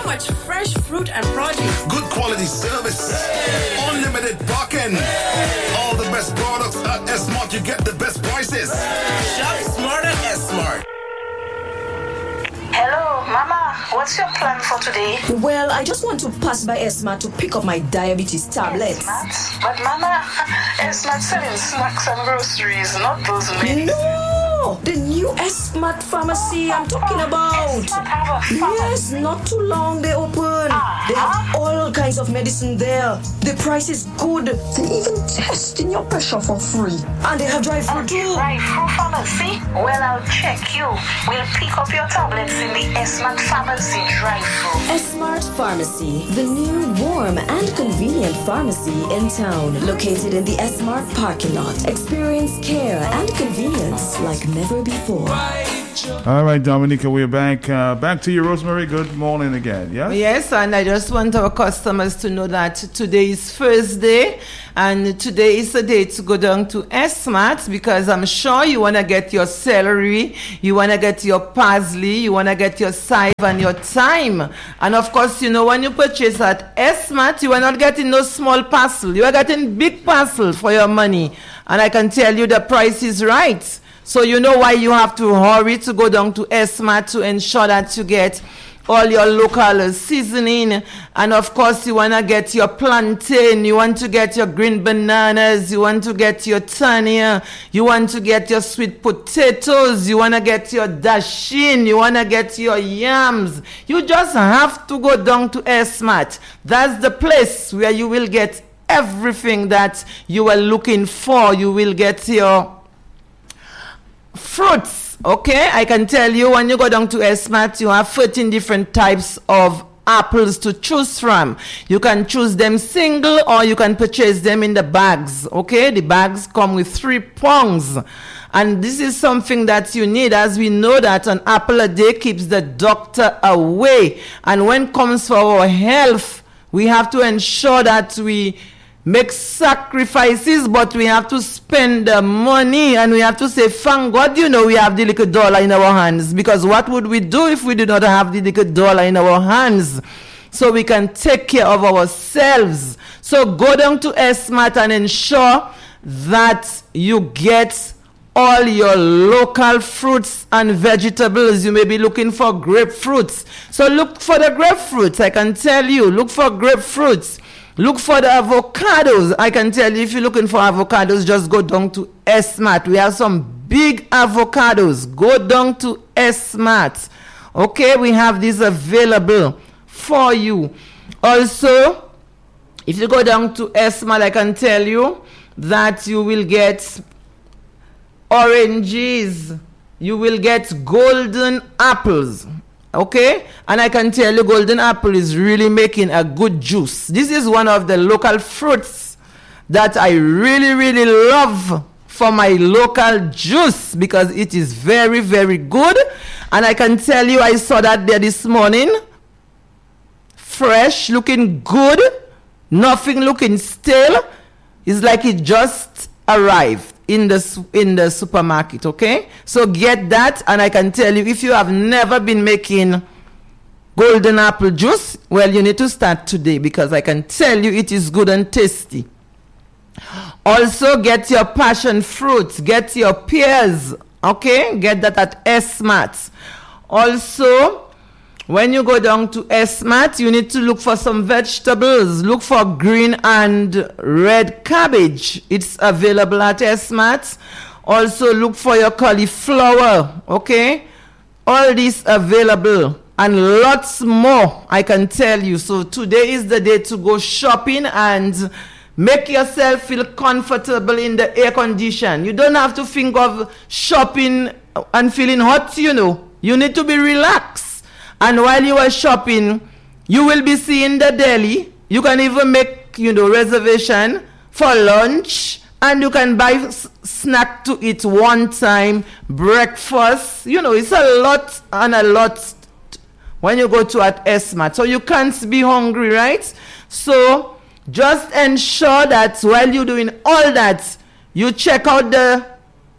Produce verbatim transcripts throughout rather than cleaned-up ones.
much fresh fruit and produce. Good quality service. Hey. Unlimited parking. Hey. All the best products at S-Mart. You get the best prices. Hey. Shop smart at S-Mart. Hello, Mama. What's your plan for today? Well, I just want to pass by S-Mart to pick up my diabetes tablets. S-Mart? But Mama, S-Mart selling snacks and groceries, not those meds. No! The new S-Mart pharmacy I'm talking about. S-Mart have a pharmacy? Yes, not too long they open. Uh-huh. They have all kinds of medicine there. The price is good. They even testing your pressure for free. And they have drive-through too. Drive-through pharmacy? Well, I'll check you. We'll pick up your tablets in the S-Mart pharmacy drive-through. S-Mart Pharmacy, the new warm and convenient pharmacy in town, located in the S-Mart parking lot. Experience care and convenience like never before. All right, Dominica, we're back. Uh, back to you, Rosemary. Good morning again. Yeah. Yes, and I just want our customers to know that today is Thursday, and today is the day to go down to S-Mart, because I'm sure you want to get your celery, you want to get your parsley, you want to get your chive and your thyme. And of course, you know, when you purchase at S-Mart, you are not getting no small parcel. You are getting big parcel for your money. And I can tell you the price is right. So you know why you have to hurry to go down to S-Mart to ensure that you get all your local seasoning. And of course, you want to get your plantain, you want to get your green bananas, you want to get your tania, you want to get your sweet potatoes, you want to get your dashin, you want to get your yams. You just have to go down to S-Mart. That's the place where you will get everything that you are looking for. You will get your fruits, okay? I can tell you, when you go down to S-Mart, you have thirteen different types of apples to choose from. You can choose them single, or you can purchase them in the bags, okay? The bags come with three prongs. And this is something that you need, as we know that an apple a day keeps the doctor away. And when it comes for our health, we have to ensure that we make sacrifices, but we have to spend the money, and we have to say, thank God, you know, we have the little dollar in our hands, because what would we do if we did not have the little dollar in our hands? So we can take care of ourselves. So go down to S-Mart and ensure that you get all your local fruits and vegetables. You may be looking for grapefruits. So look for the grapefruits. I can tell you, look for grapefruits. Look for the avocados. I can tell you, if you're looking for avocados, just go down to S-Mart. We have some big avocados. Go down to S-Mart. Okay, we have these available for you. Also, if you go down to S-Mart, I can tell you that you will get oranges. You will get golden apples. Okay, and I can tell you, golden apple is really making a good juice. This is one of the local fruits that I really, really love for my local juice, because it is very, very good. And I can tell you, I saw that there this morning. Fresh, looking good, nothing looking stale. It's like it just arrived in the in the supermarket. Okay, so get that. And I can tell you, if you have never been making golden apple juice, well, you need to start today, because I can tell you it is good and tasty. Also, get your passion fruits, get your pears. Okay, get that at S-Mart. Also, when you go down to S-Mart, you need to look for some vegetables. Look for green and red cabbage. It's available at S-Mart. Also, look for your cauliflower, okay? All these available, and lots more, I can tell you. So today is the day to go shopping and make yourself feel comfortable in the air condition. You don't have to think of shopping and feeling hot, you know. You need to be relaxed. And while you are shopping, you will be seeing the deli. You can even make, you know, reservation for lunch, and you can buy s- snack to eat one time, breakfast. You know, it's a lot and a lot when you go to at S-Mart. So you can't be hungry, right? So just ensure that while you're doing all that, you check out the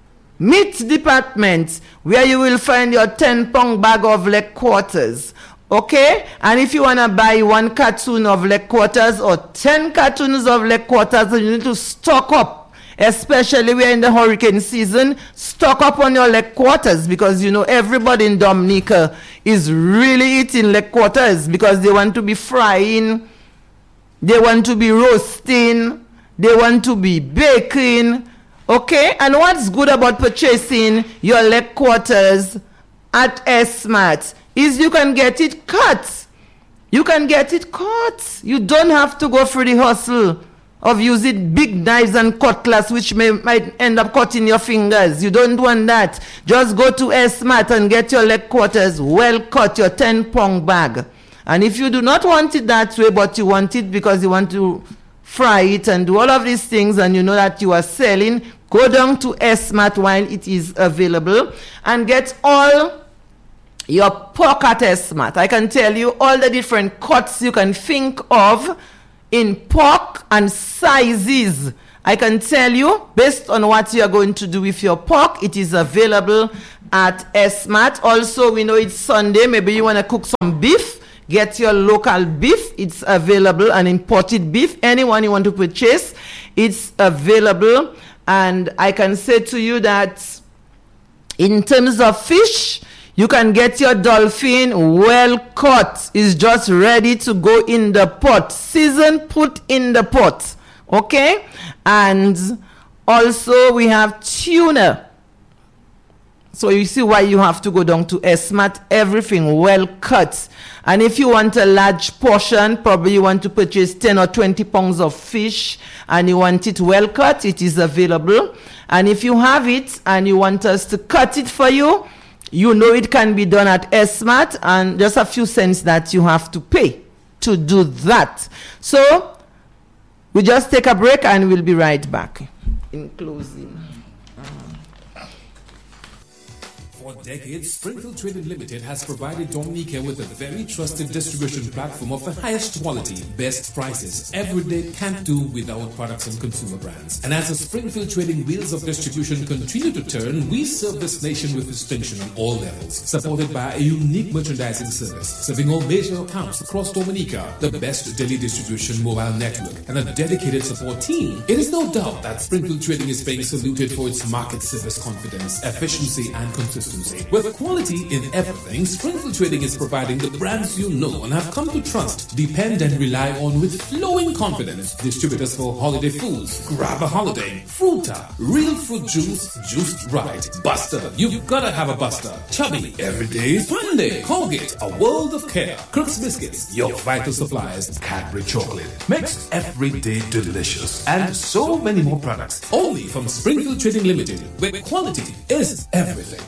meat department, where you will find your ten pound bag of leg quarters. Okay? And if you want to buy one carton of leg quarters or ten cartons of leg quarters, you need to stock up. Especially we're in the hurricane season, stock up on your leg quarters, because you know everybody in Dominica is really eating leg quarters because they want to be frying, they want to be roasting, they want to be baking. Okay? And what's good about purchasing your leg quarters at S-Mart is you can get it cut. You can get it cut. You don't have to go through the hustle of using big knives and cutlass, which may might end up cutting your fingers. You don't want that. Just go to S-Mart and get your leg quarters well cut, your ten pound bag. And if you do not want it that way, but you want it because you want to fry it and do all of these things, and you know that you are selling, go down to S-Mart while it is available and get all your pork at S-Mart. I can tell you all the different cuts you can think of in pork and sizes. I can tell you, based on what you are going to do with your pork, it is available at S-Mart. Also, we know it's Sunday. Maybe you want to cook some beef. Get your local beef. It's available, and imported beef. Anyone you want to purchase, it's available. And I can say to you that in terms of fish, you can get your dolphin well caught. It's just ready to go in the pot. Seasoned, put in the pot. Okay? And also we have tuna. So you see why you have to go down to S-Mart. Everything well cut. And if you want a large portion, probably you want to purchase ten or twenty pounds of fish and you want it well cut, it is available. And if you have it and you want us to cut it for you, you know it can be done at S-Mart, and just a few cents that you have to pay to do that. So we just take a break and we'll be right back. In closing. For decades, Springfield Trading Limited has provided Dominica with a very trusted distribution platform of the highest quality, best prices. Every day can't do without products and consumer brands. And as the Springfield Trading wheels of distribution continue to turn, we serve this nation with distinction on all levels, supported by a unique merchandising service, serving all major accounts across Dominica, the best daily distribution mobile network, and a dedicated support team. It is no doubt that Springfield Trading is being saluted for its market service confidence, efficiency, and consistency. With quality in everything, Springfield Trading is providing the brands you know and have come to trust, depend, and rely on with flowing confidence. Distributors for holiday foods, Grab a Holiday, Fruta, Real Fruit Juice, juiced right, Buster, you've gotta have a Buster, Chubby, Everyday Fun Day, Colgate, A World of Care, Crooks Biscuits, your vital supplies, Cadbury Chocolate, makes everyday delicious, and so many more products. Only from Springfield Trading Limited, where quality is everything.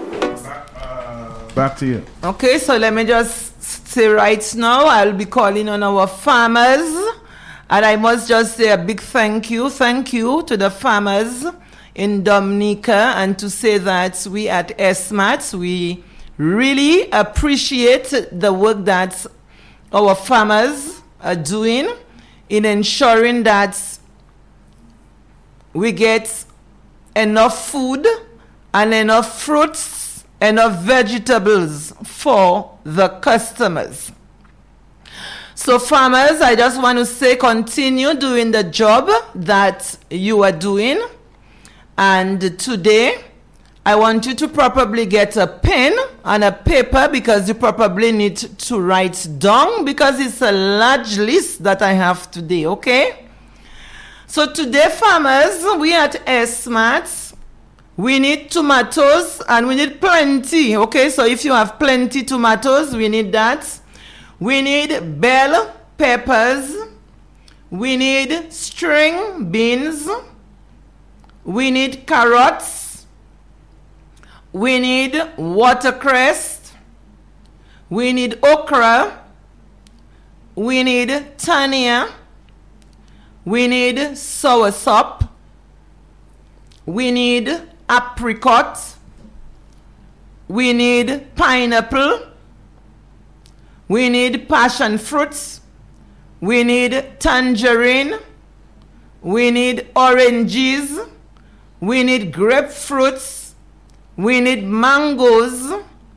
Back to you. Okay, so let me just say right now, I'll be calling on our farmers. And I must just say a big thank you. Thank you to the farmers in Dominica. And to say that we at S-Mart, we really appreciate the work that our farmers are doing in ensuring that we get enough food and enough fruits, enough vegetables for the customers. So farmers, I just want to say, continue doing the job that you are doing. And today, I want you to probably get a pen and a paper, because you probably need to write down, because it's a large list that I have today, okay? So today, farmers, we at S-Mart, we need tomatoes, and we need plenty, okay? So if you have plenty tomatoes, we need that. We need bell peppers. We need string beans. We need carrots. We need watercress. We need okra. We need tania. We need soursop. We need apricot. We need pineapple. We need passion fruits. We need tangerine. We need oranges. We need grapefruits. We need mangoes.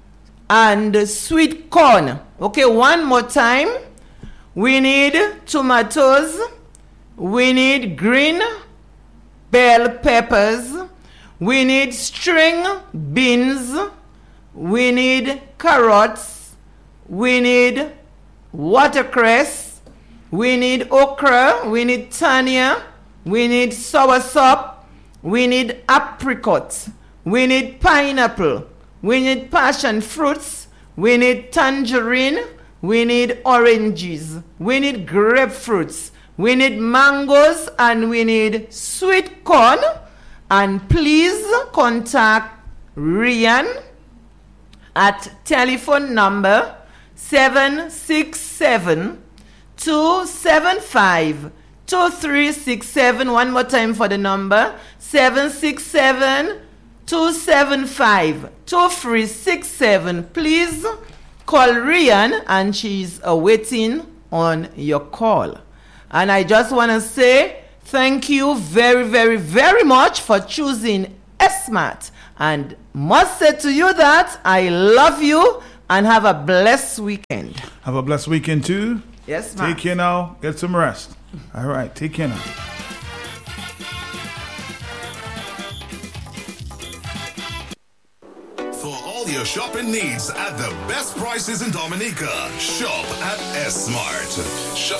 and sweet corn. Okay, one more time. We need tomatoes. We need green bell peppers. We need string beans. We need carrots. We need watercress. We need okra. We need tanya. We need soursop. We need apricot. We need pineapple. We need passion fruits. We need tangerine. We need oranges. We need grapefruits. We need mangoes. And we need sweet corn. And please contact Rian at telephone number seven six seven, two seven five, two three six seven. One more time for the number. seven six seven, two seven five, two three six seven. Please call Rian and she's awaiting on your call. And I just want to say thank you very, very, very much for choosing S-Mart. And must say to you that I love you and have a blessed weekend. Have a blessed weekend too. Yes, ma'am. Take care now. Get some rest. All right. Take care now. For all your shopping needs at the best prices in Dominica, shop at S-Mart. Shop